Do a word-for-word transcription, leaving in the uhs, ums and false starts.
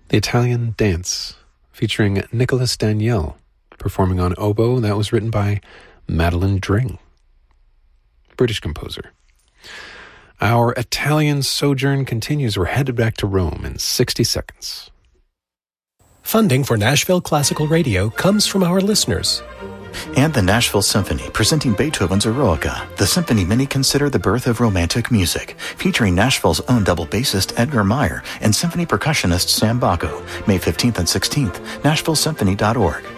The Italian Dance, featuring Nicholas Daniel, performing on oboe. That was written by Madeline Dring, British composer. Our Italian sojourn continues. We're headed back to Rome in sixty seconds. Funding for Nashville Classical Radio comes from our listeners. And the Nashville Symphony, presenting Beethoven's Eroica, the symphony many consider the birth of romantic music, featuring Nashville's own double bassist Edgar Meyer and symphony percussionist Sam Bacco, May fifteenth and sixteenth, nashville symphony dot org.